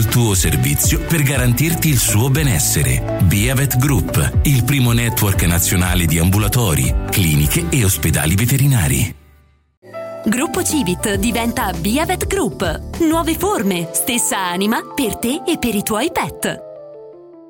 il tuo servizio per garantirti il suo benessere. Biavet Group, il primo network nazionale di ambulatori, cliniche e ospedali veterinari. Gruppo Civit diventa Biavet Group. Nuove forme, stessa anima per te e per i tuoi pet.